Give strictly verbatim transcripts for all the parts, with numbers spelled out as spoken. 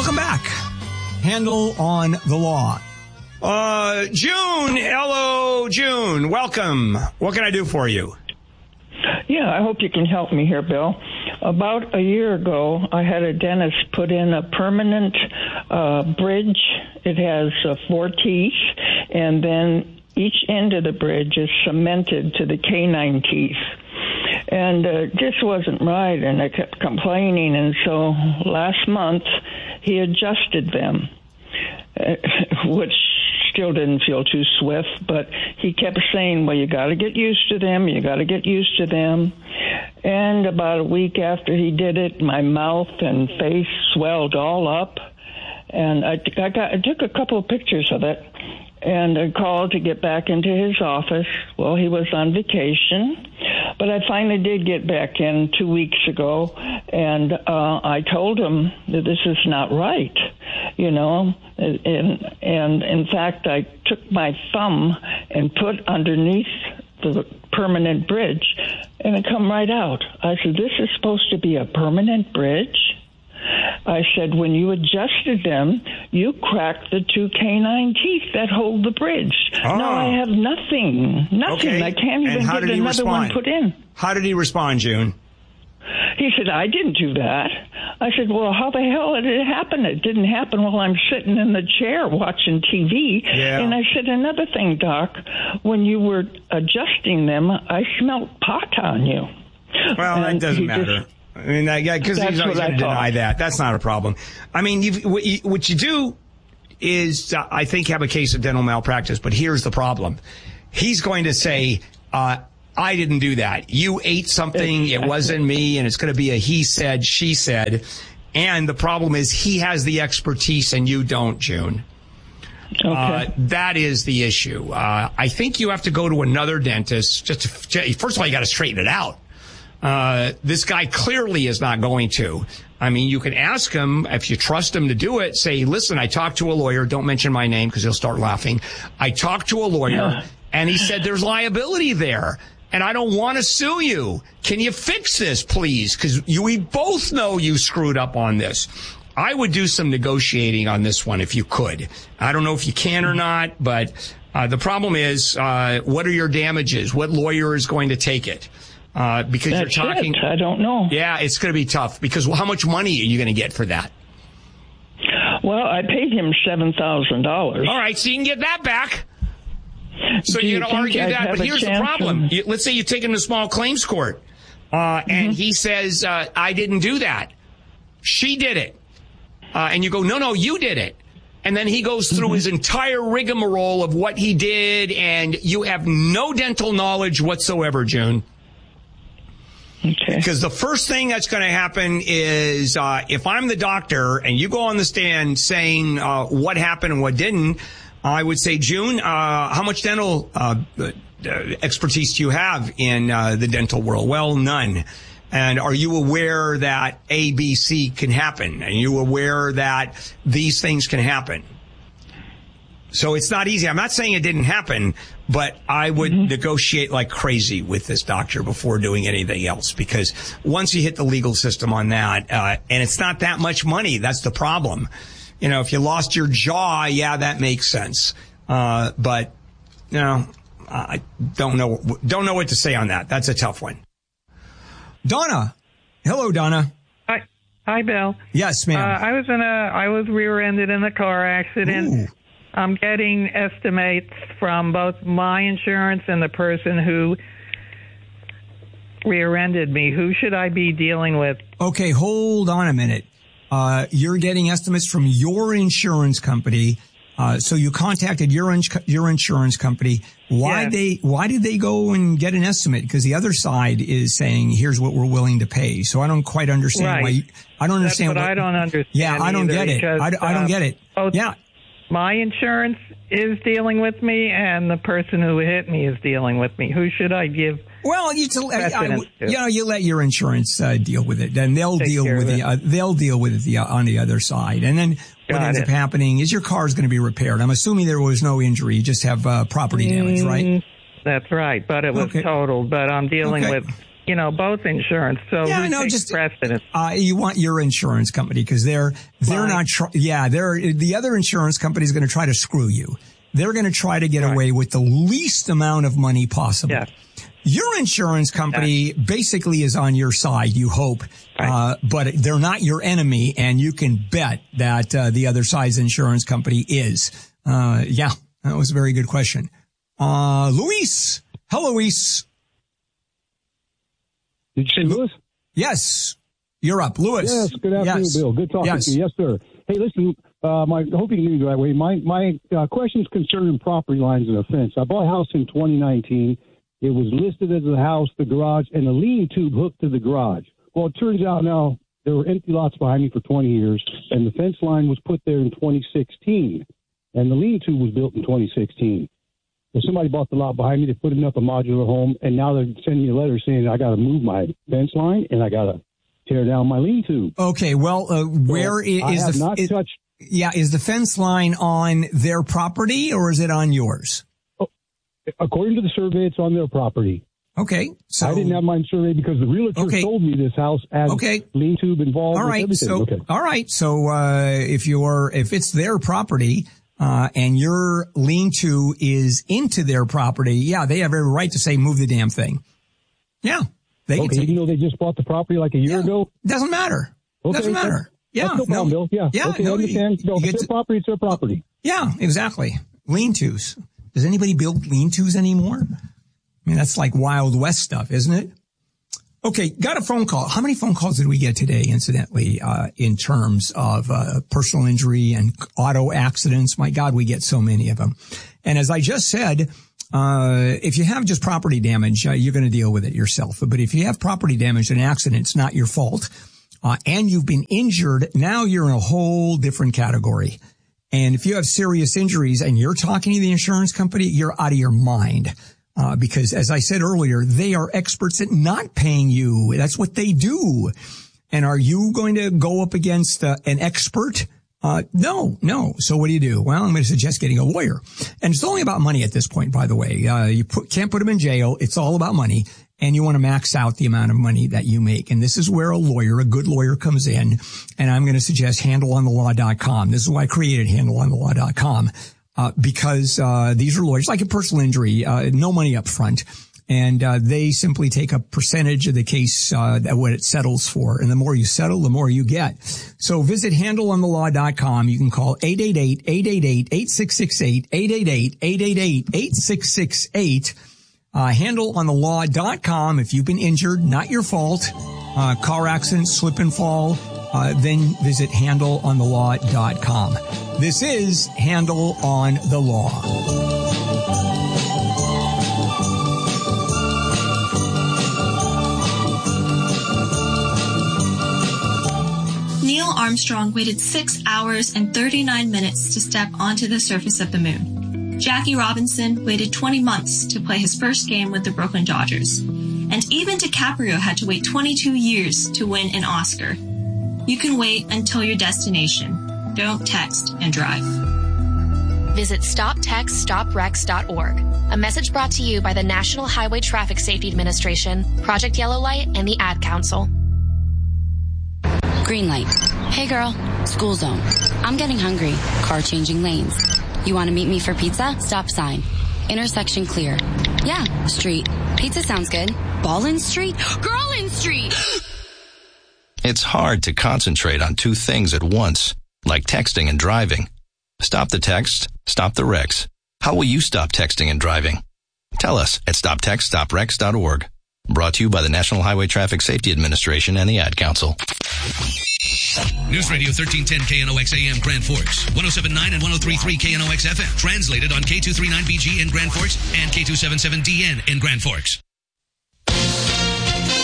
Welcome back. Handle on the Law. Uh, June. Hello, June. Welcome. What can I do for you? Yeah, I hope you can help me here, Bill. About a year ago, I had a dentist put in a permanent uh, bridge. It has uh, four teeth, and then each end of the bridge is cemented to the canine teeth. And uh, this wasn't right, and I kept complaining. And so last month, he adjusted them, uh, which still didn't feel too swift, but he kept saying, well, you got to get used to them, you got to get used to them. And about a week after he did it, my mouth and face swelled all up. And I, I, got, I took a couple of pictures of it, and I called to get back into his office. Well, he was on vacation, but I finally did get back in two weeks ago, and uh, I told him that this is not right, you know, and, and in fact, I took my thumb and put underneath the permanent bridge, and it come right out. I said, this is supposed to be a permanent bridge? I said, when you adjusted them, you cracked the two canine teeth that hold the bridge. Oh. No, I have nothing. Nothing. Okay. I can't even get another respond? one put in. How did he respond, June? He said, I didn't do that. I said, well, how the hell did it happen? It didn't happen while I'm sitting in the chair watching T V. Yeah. And I said, another thing, Doc, when you were adjusting them, I smelled pot on you. Well, and that doesn't he matter. Just, I mean, because he's always going to deny that. That's not a problem. I mean, you've, what, you, what you do is, uh, I think, have a case of dental malpractice, but here's the problem. He's going to say, uh, I didn't do that. You ate something, exactly. It wasn't me, and it's going to be a he said, she said. And the problem is he has the expertise and you don't, June. Okay. Uh, that is the issue. Uh, I think you have to go to another dentist. Just to, first of all, you got to straighten it out. Uh, this guy clearly is not going to. I mean, you can ask him, if you trust him to do it, say, listen, I talked to a lawyer. Don't mention my name because he'll start laughing. I talked to a lawyer, yeah. and he said there's liability there, and I don't want to sue you. Can you fix this, please? Because you, we both know you screwed up on this. I would do some negotiating on this one if you could. I don't know if you can or not, but uh, the problem is, uh, what are your damages? What lawyer is going to take it? Uh, because That's you're talking. It. I don't know. Yeah, it's going to be tough because how much money are you going to get for that? Well, I paid him seven thousand dollars. All right, so you can get that back. So Do you're you going to argue I'd that, but here's the problem. You, let's say you take him to small claims court, uh, mm-hmm. and he says, uh, I didn't do that. She did it. Uh, and you go, no, no, you did it. And then he goes through mm-hmm. his entire rigmarole of what he did, and you have no dental knowledge whatsoever, June. Okay. Because the first thing that's going to happen is uh, if I'm the doctor and you go on the stand saying uh, what happened and what didn't, I would say, June, uh, how much dental uh, expertise do you have in uh, the dental world? Well, none. And are you aware that A, B, C can happen? Are you aware that these things can happen? So it's not easy. I'm not saying it didn't happen, but I would mm-hmm. negotiate like crazy with this doctor before doing anything else, because once you hit the legal system on that, uh, and it's not that much money, that's the problem. You know, if you lost your jaw, yeah, that makes sense. Uh, but, you know, I don't know, don't know what to say on that. That's a tough one. Donna. Hello, Donna. Hi. Hi, Bill. Yes, ma'am. Uh, I was in a, I was rear-ended in a car accident. Ooh. I'm getting estimates from both my insurance and the person who rear-ended me. Who should I be dealing with? Okay, hold on a minute. Uh, you're getting estimates from your insurance company. Uh, so you contacted your ins- your insurance company. Why yes. they why did they go and get an estimate? Because the other side is saying, here's what we're willing to pay. So I don't quite understand right. why. You, I don't That's understand what, what I don't understand. Yeah, I don't either get it. because, I, I don't uh, get it. Both yeah. My insurance is dealing with me, and the person who hit me is dealing with me. Who should I give? Well, you, to, I, I, to? you know, you let your insurance uh, deal with it, and they'll Take deal with the uh, they'll deal with it the, uh, on the other side. And then what Got ends it. up happening is your car is going to be repaired. I'm assuming there was no injury; you just have uh, property damage, right? Mm, that's right, but it was okay. totaled. But I'm dealing okay. with you know, both insurance. So yeah, who no, takes just precedence? Uh, you want your insurance company because they're they're Right. not. Tr- yeah, they're the other insurance company is going to try to screw you. They're going to try to get Right. away with the least amount of money possible. Yes. Your insurance company basically is on your side, you hope, Right. uh, but they're not your enemy, and you can bet that uh, the other side's insurance company is. Uh, yeah, that was a very good question. Uh, Luis. Hello, Luis. Did you say Lewis? Yes, you're up. Lewis. Yes, good afternoon, Yes. Bill. Good talking Yes. to you. Yes, sir. Hey, listen, uh, my, I hope you can hear me the right way. My, my uh, question's concerning property lines and a fence. I bought a house in twenty nineteen. It was listed as a house, the garage, and a lean tube hooked to the garage. Well, it turns out now there were empty lots behind me for twenty years, and the fence line was put there in twenty sixteen, and the lean tube was built in twenty sixteen. So somebody bought the lot behind me, they put up a modular home, and now they're sending me a letter saying I got to move my fence line and I got to tear down my lean tube. Okay, well, uh, where So is I have the not is, touched? Yeah, is the fence line on their property or is it on yours? According to the survey, it's on their property. Okay, so I didn't have mine surveyed because the realtor Okay. sold me this house as Okay. lean tube involved all with right, everything. so okay. all right, so uh, if you're if it's their property uh, and your lean-to is into their property, yeah, they have every right to say move the damn thing. Yeah, they can Okay, say, even though they just bought the property like a year yeah, ago? doesn't matter. Okay, Doesn't matter. that's- Yeah, That's no problem, Bill. Yeah. yeah, okay, no, I understand. you- No, you if get it's to- their property, it's their property. Yeah, exactly. Lean-tos. Does anybody build lean-tos anymore? I mean, that's like Wild West stuff, isn't it? Okay, got a phone call. How many phone calls did we get today, incidentally, uh, in terms of uh, personal injury and auto accidents? My God, we get so many of them. And as I just said, uh, if you have just property damage, uh, you're going to deal with it yourself. But if you have property damage in an accident, it's not your fault. Uh, and you've been injured, now you're in a whole different category. And if you have serious injuries and you're talking to the insurance company, you're out of your mind. Uh, because as I said earlier, they are experts at not paying you. That's what they do. And are you going to go up against uh, an expert? Uh, no, no. So what do you do? Well, I'm going to suggest getting a lawyer. And it's only about money at this point, by the way. Uh, you put, can't put them in jail. It's all about money. And you want to max out the amount of money that you make. And this is where a lawyer, a good lawyer comes in. And I'm going to suggest handle on the law dot com. This is why I created handle on the law dot com. Uh, because, uh, these are lawyers, like a personal injury, uh, no money up front. And, uh, they simply take a percentage of the case, uh, that what it settles for. And the more you settle, the more you get. So visit handle on the law dot com. You can call eight eight eight, eight eight eight, eight six six eight, eight eight eight, eight eight eight, eight six six eight. Uh, handle on the law dot com. If you've been injured, not your fault, uh, car accident, slip and fall, uh, then visit handle on the law dot com. This is Handle on the Law. Neil Armstrong waited six hours and thirty-nine minutes to step onto the surface of the moon. Jackie Robinson waited twenty months to play his first game with the Brooklyn Dodgers. And even DiCaprio had to wait twenty-two years to win an Oscar. You can wait until your destination. Don't text and drive. Visit stop text stop wrecks dot org. A message brought to you by the National Highway Traffic Safety Administration, Project Yellow Light, and the Ad Council. Green light. Hey girl, school zone. I'm getting hungry. Car changing lanes. You want to meet me for pizza? Stop sign. Intersection clear. Yeah, street. Pizza sounds good. Ballin Street? Girlin Street! It's hard to concentrate on two things at once, like texting and driving. Stop the text, stop the wrecks. How will you stop texting and driving? Tell us at stop text stop wrecks dot org. Brought to you by the National Highway Traffic Safety Administration and the Ad Council. News Radio thirteen ten K N O X A M Grand Forks, one oh seven point nine and one oh three point three K N O X F M. Translated on K two thirty-nine B G in Grand Forks and K two seventy-seven D N in Grand Forks.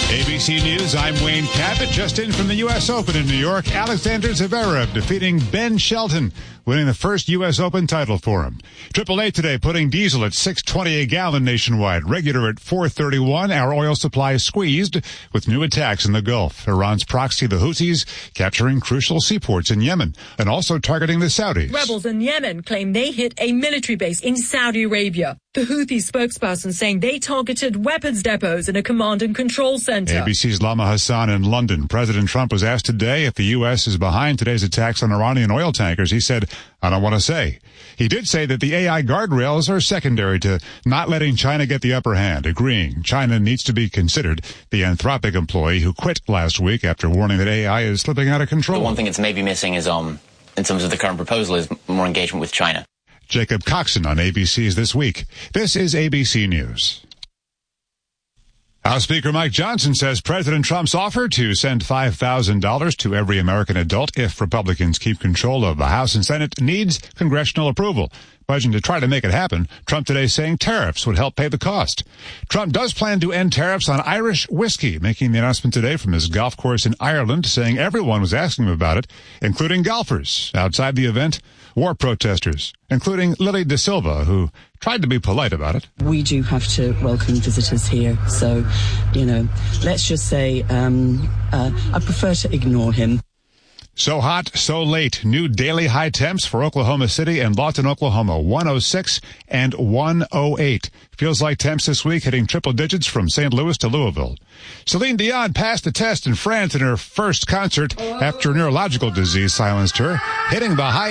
A B C News, I'm Wayne Cabot. Just in from the U S Open in New York, Alexander Zverev defeating Ben Shelton, winning the first U S Open title for him. Triple A today putting diesel at six twenty a gallon nationwide, regular at four thirty-one. Our oil supply is squeezed with new attacks in the Gulf. Iran's proxy, the Houthis, capturing crucial seaports in Yemen and also targeting the Saudis. Rebels in Yemen claim they hit a military base in Saudi Arabia. The Houthi spokesperson saying they targeted weapons depots and a command and control center. A B C's Lama Hassan in London. President Trump was asked today if the U S is behind today's attacks on Iranian oil tankers. He said, I don't want to say. He did say that the A I guardrails are secondary to not letting China get the upper hand, agreeing China needs to be considered. The Anthropic employee who quit last week after warning that A I is slipping out of control. The one thing that's maybe missing is, um, in terms of the current proposal, is more engagement with China. Jacob Coxon on A B C's This Week. This is A B C News. House Speaker Mike Johnson says President Trump's offer to send five thousand dollars to every American adult if Republicans keep control of the House and Senate needs congressional approval. Pledging to try to make it happen, Trump today saying tariffs would help pay the cost. Trump does plan to end tariffs on Irish whiskey, making the announcement today from his golf course in Ireland, saying everyone was asking him about it, including golfers. Outside the event, war protesters, including Lily De Silva, who tried to be polite about it. We do have to welcome visitors here, so, you know, let's just say um, uh, I prefer to ignore him. So hot, so late. New daily high temps for Oklahoma City and Lawton, Oklahoma, one oh six and one oh eight. Feels like temps this week hitting triple digits from Saint Louis to Louisville. Celine Dion passed the test in France in her first concert after neurological disease silenced her, hitting the high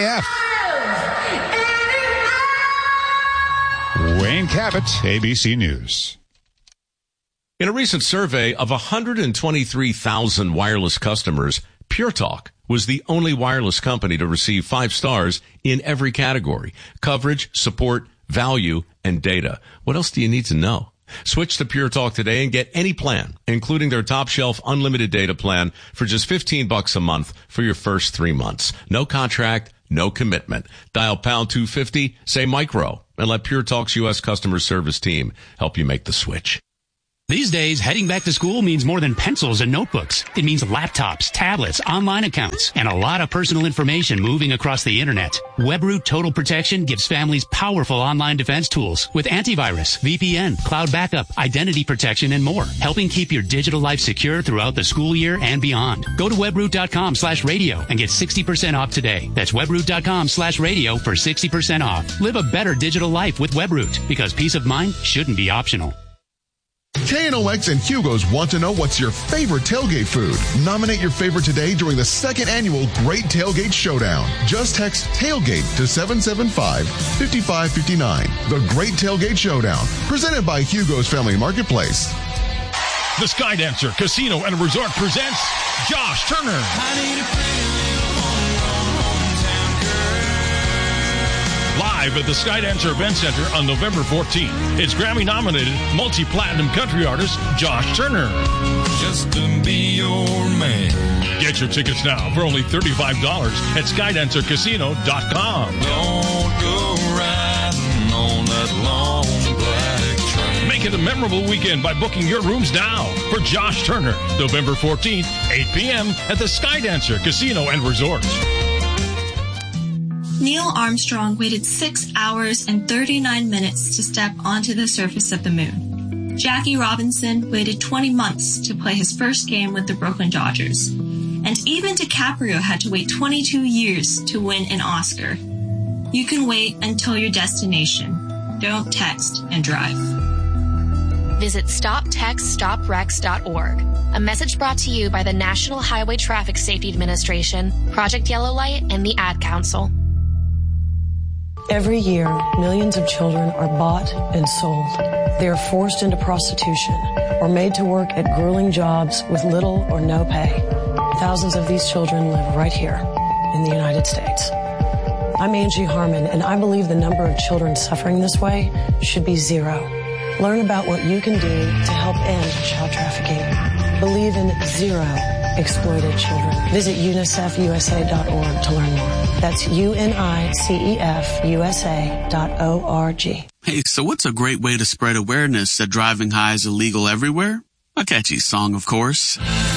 F. Wayne Cabot, A B C News. In a recent survey of one hundred twenty-three thousand wireless customers, Pure Talk was the only wireless company to receive five stars in every category: coverage, support, value, and data. What else do you need to know? Switch to Pure Talk today and get any plan, including their top shelf unlimited data plan for just fifteen bucks a month for your first three months. No contract, no commitment. Dial pound two fifty, say micro, and let Pure Talk's U S customer service team help you make the switch. These days, heading back to school means more than pencils and notebooks. It means laptops, tablets, online accounts, and a lot of personal information moving across the internet. WebRoot Total Protection gives families powerful online defense tools with antivirus, V P N, cloud backup, identity protection, and more, helping keep your digital life secure throughout the school year and beyond. Go to webroot.com slash radio and get sixty percent off today. That's webroot.com slash radio for sixty percent off. Live a better digital life with WebRoot, because peace of mind shouldn't be optional. K N O X and Hugo's want to know what's your favorite tailgate food. Nominate your favorite today during the second annual Great Tailgate Showdown. Just text tailgate to seven seven five, five five five nine. The Great Tailgate Showdown, presented by Hugo's Family Marketplace. The Skydancer Casino and Resort presents Josh Turner. I need a Live at the Skydancer Event Center on November fourteenth. It's Grammy-nominated multi-platinum country artist Josh Turner. Just to be your man. Get your tickets now for only thirty-five dollars at skydancer casino dot com. Don't go riding on that long black train. Make it a memorable weekend by booking your rooms now for Josh Turner, November fourteenth, eight p.m. at the Skydancer Casino and Resort. Neil Armstrong waited six hours and thirty-nine minutes to step onto the surface of the moon. Jackie Robinson waited twenty months to play his first game with the Brooklyn Dodgers. And even DiCaprio had to wait twenty-two years to win an Oscar. You can wait until your destination. Don't text and drive. Visit stop text stop wrecks dot org. A message brought to you by the National Highway Traffic Safety Administration, Project Yellow Light, and the Ad Council. Every year, millions of children are bought and sold. They are forced into prostitution or made to work at grueling jobs with little or no pay. Thousands of these children live right here in the United States. I'm Angie Harmon, and I believe the number of children suffering this way should be zero. Learn about what you can do to help end child trafficking. Believe in zero exploited children. Visit unicef u s a dot org to learn more. That's U N I C E F U S A dot O R G. Hey, so what's a great way to spread awareness that driving high is illegal everywhere? A catchy song, of course.